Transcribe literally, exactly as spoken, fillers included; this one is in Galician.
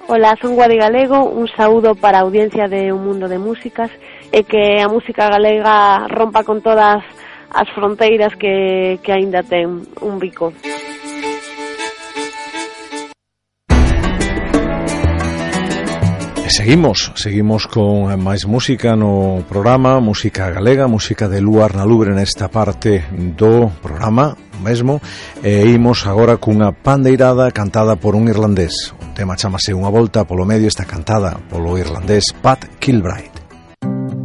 Ola, son Guadi Galego, un saúdo para a audiencia de Un Mundo de Músicas e que a música galega rompa con todas as fronteiras que, que aínda ten un bico. E seguimos, seguimos con máis música no programa, música galega, música de Luar na Lubre nesta parte do programa mesmo, e imos agora cunha pandeirada cantada por un irlandés. O tema chamase Unha volta polo medio, está cantada polo irlandés Pat Kilbride.